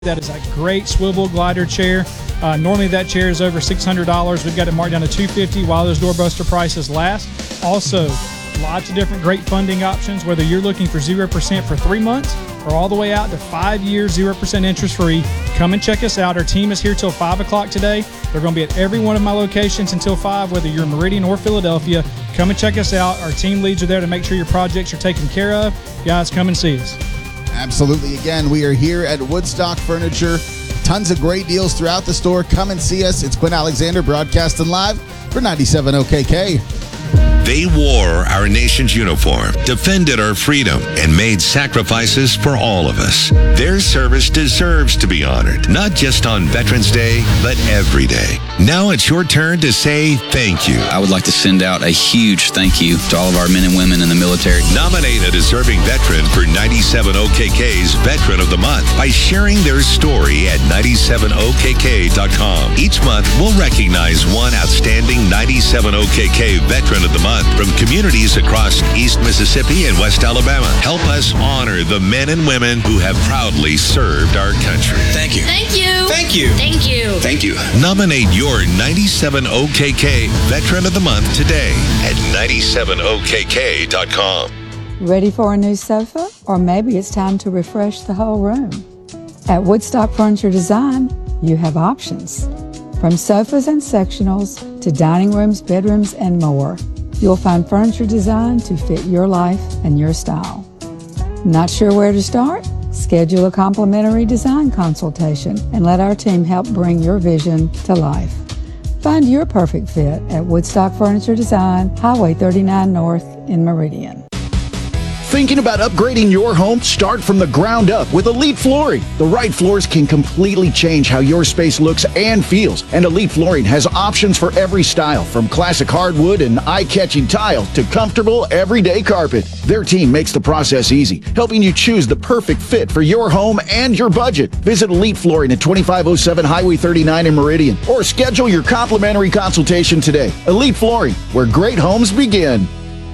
That is a great swivel glider chair. Normally that chair is over $600. We've got it marked down to $250 while those doorbuster prices last. Also, lots of different great funding options, whether you're looking for 0% for 3 months or all the way out to 5 years, 0% interest free. Come and check us out. Our team is here till 5 o'clock today. They're going to be at every one of my locations until 5, whether you're in Meridian or Philadelphia. Come and check us out. Our team leads are there to make sure your projects are taken care of. Guys, come and see us. Absolutely. Again, we are here at Woodstock Furniture. Tons of great deals throughout the store. Come and see us. It's Quinn Alexander broadcasting live for 97 OKK. They wore our nation's uniform, defended our freedom, and made sacrifices for all of us. Their service deserves to be honored, not just on Veterans Day, but every day. Now it's your turn to say thank you. I would like to send out a huge thank you to all of our men and women in the military. Nominate a deserving veteran for 97 OKK's Veteran of the Month by sharing their story at 97okk.com. Each month, we'll recognize one outstanding 97 OKK Veteran of the Month from communities across East Mississippi and West Alabama. Help us honor the men and women who have proudly served our country. Thank you. Thank you. Thank you. Thank you. Thank you. Nominate your 97 OKK Veteran of the Month today at 97okk.com. Ready for a new sofa? Or maybe it's time to refresh the whole room. At Woodstock Furniture Design, you have options. From sofas and sectionals to dining rooms, bedrooms, and more, you'll find furniture designed to fit your life and your style. Not sure where to start? Schedule a complimentary design consultation and let our team help bring your vision to life. Find your perfect fit at Woodstock Furniture Design, Highway 39 North in Meridian. Thinking about upgrading your home? Start from the ground up with Elite Flooring. The right floors can completely change how your space looks and feels. And Elite Flooring has options for every style, from classic hardwood and eye-catching tile to comfortable everyday carpet. Their team makes the process easy, helping you choose the perfect fit for your home and your budget. Visit Elite Flooring at 2507 Highway 39 in Meridian, or schedule your complimentary consultation today. Elite Flooring, where great homes begin.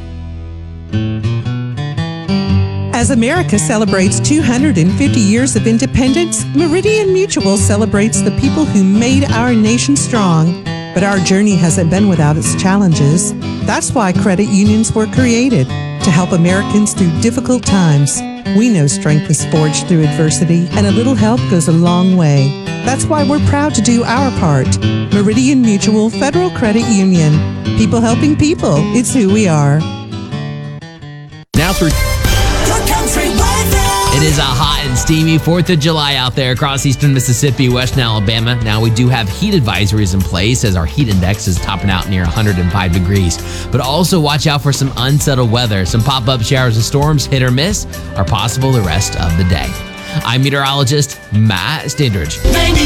As America celebrates 250 years of independence, Meridian Mutual celebrates the people who made our nation strong. But our journey hasn't been without its challenges. That's why credit unions were created, to help Americans through difficult times. We know strength is forged through adversity, and a little help goes a long way. That's why we're proud to do our part. Meridian Mutual Federal Credit Union. People helping people. It's who we are. Now through... It is a hot and steamy 4th of July out there across eastern Mississippi, western Alabama. Now we do have heat advisories in place as our heat index is topping out near 105 degrees. But also watch out for some unsettled weather. Some pop-up showers and storms, hit or miss, are possible the rest of the day. I'm meteorologist Matt Stindridge.